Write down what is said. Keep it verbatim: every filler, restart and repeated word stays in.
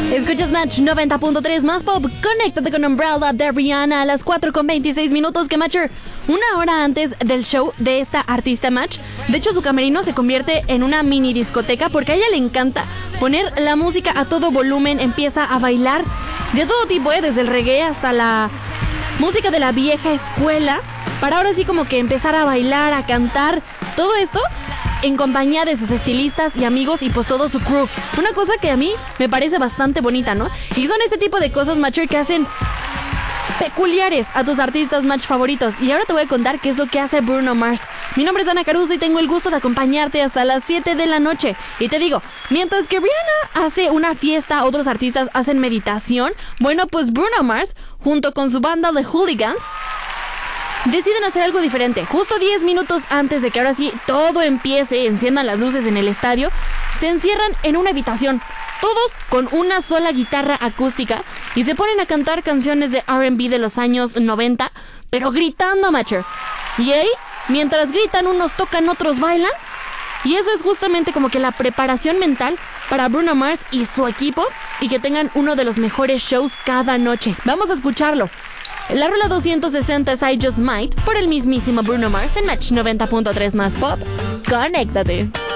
Escuchas Match noventa punto tres más pop. Conéctate con Umbrella de Rihanna a las cuatro con veintiséis minutos. Que Matcher, una hora antes del show de esta artista Match, de hecho su camerino se convierte en una mini discoteca porque a ella le encanta poner la música a todo volumen. Empieza a bailar de todo tipo, ¿eh? Desde el reggae hasta la música de la vieja escuela, para ahora sí como que empezar a bailar, a cantar, todo esto en compañía de sus estilistas y amigos y pues todo su crew. Una cosa que a mí me parece bastante bonita, ¿no? Y son este tipo de cosas, Matcher, que hacen peculiares a tus artistas Match favoritos. Y ahora te voy a contar qué es lo que hace Bruno Mars. Mi nombre es Ana Caruso y tengo el gusto de acompañarte hasta las siete de la noche. Y te digo, mientras que Rihanna hace una fiesta, otros artistas hacen meditación. Bueno, pues Bruno Mars, junto con su banda de Hooligans, deciden hacer algo diferente. Justo diez minutos antes de que ahora sí todo empiece, enciendan las luces en el estadio, se encierran en una habitación, todos con una sola guitarra acústica, y se ponen a cantar canciones de R and B de los años noventa, pero gritando, Matcher. Y ahí, mientras gritan, unos tocan, otros bailan. Y eso es justamente como que la preparación mental para Bruno Mars y su equipo, y que tengan uno de los mejores shows cada noche. Vamos a escucharlo. La rola doscientos sesenta es I Just Might por el mismísimo Bruno Mars en Match noventa punto tres más pop. Conéctate.